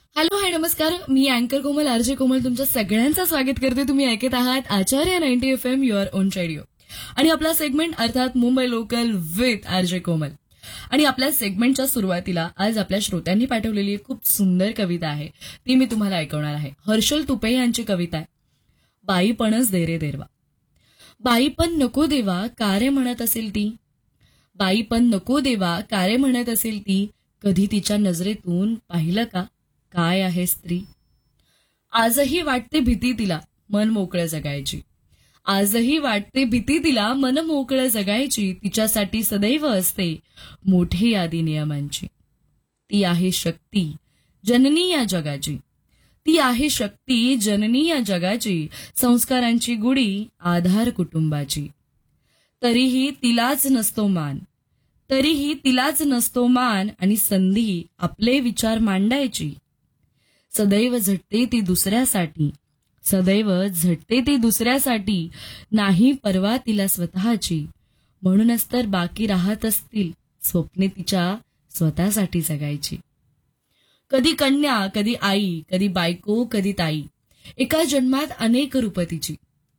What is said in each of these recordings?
Hello hi नमस्कार. मी अँकर कोमल RJ कोमल तुमच्या सगळ्यांचं स्वागत करते. तुम्ही ऐकत आहात आचार्य 90 FM युअर ओन रेडिओ आणि आपला सेगमेंट अर्थात मुंबई लोकल विथ आरजे कोमल. आणि आपल्या सेगमेंटच्या सुरुवातीला आज आपल्या श्रोत्यांनी पाठवलेली एक खूप सुंदर कविता आहे, ती मी तुम्हाला ऐकवणार आहे. हर्षल तुपे यांची कविता आहे, बाईपणच दे रे देवा. बाईपण नको देवा कारे म्हणत असेल ती, बाईपण नको देवा कारे म्हणत असेल ती, कधी तिच्या नजरेतून पाहिलं का काय आहे स्त्री. आजही वाटते भीती तिला मन मोकळं जगायची, आजही वाटते भीती तिला मन मोकळं जगायची, तिच्यासाठी सदैव असते मोठी यादी नियमांची. ती आहे शक्ती जननी या जगाची, ती आहे शक्ती जननी या जगाची, संस्कारांची गुढी आधार कुटुंबाची. तरीही तिलाच नसतो मान, तरीही तिलाच नसतो मान आणि संधी आपले विचार मांडायची. सदैव झटते ती दुसऱ्यासाठी, सदैव झटते ती दुसऱ्यासाठी, नाही परवा तिला स्वतःची. म्हणूनच तर बाकी राहत असतील स्वप्ने तिच्या स्वतःसाठी जगायची. कधी कन्या कधी आई, कधी बायको कधी ताई, एका जन्मात अनेक रूप तिची.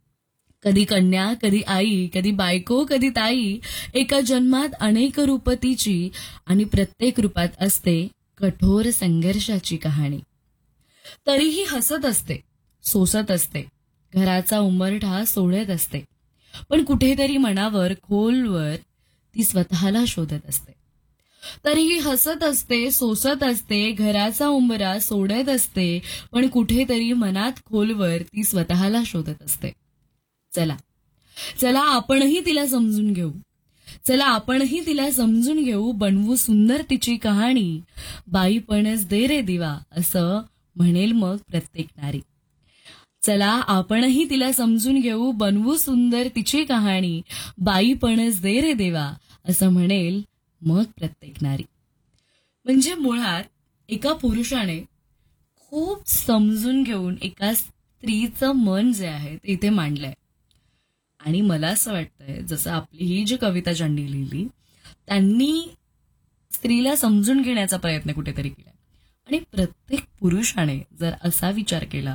कधी कन्या कधी आई, कधी बायको कधी ताई, एका जन्मात अनेक रूप तिची आणि प्रत्येक रूपात असते कठोर संघर्षाची कहाणी. तरीही हसत असते, सोसत असते, घराचा उंबरठा सोडत असते, पण कुठेतरी मनावर खोलवर ती स्वतःला शोधत असते. तरीही हसत असते, सोसत असते, घराचा उंबरा सोडत असते, पण कुठेतरी मनात खोलवर ती स्वतःला शोधत असते. चला चला आपणही तिला समजून घेऊ, चला आपणही तिला समजून घेऊ, बनवू सुंदर तिची कहाणी. बाईपणच दे रे दिवा असं म्हणेल मग प्रत्येक नारी. चला आपणही तिला समजून घेऊ, बनवू सुंदर तिची कहाणी. बाईपणच दे रे देवा असं म्हणेल मग प्रत्येक नारी. म्हणजे मुळात एका पुरुषाने खूप समजून घेऊन एका स्त्रीचं मन जे आहे ते इथे मांडलंय. आणि मला असं वाटतंय जसं आपली ही जी कविता ज्यांनी लिहिली त्यांनी स्त्रीला समजून घेण्याचा प्रयत्न कुठेतरी केला. आणि प्रत्येक पुरुषाने जर असा विचार केला,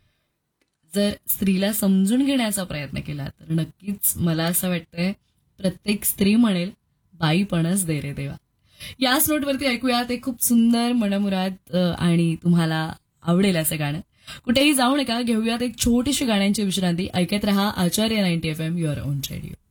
जर स्त्रीला समजून घेण्याचा प्रयत्न केला, तर नक्कीच मला असं वाटतंय प्रत्येक स्त्री म्हणेल बाईपणच दे रे देवा. याच नोटवरती ऐकूया ते खूप सुंदर मनमुराद आणि तुम्हाला आवडेल असं गाणं. कुठेही जाऊ नका, घेऊयात एक छोटीशी गाण्यांची विश्रांती. ऐकत रहा आचार्य 90 FM युअर ओन रेडिओ.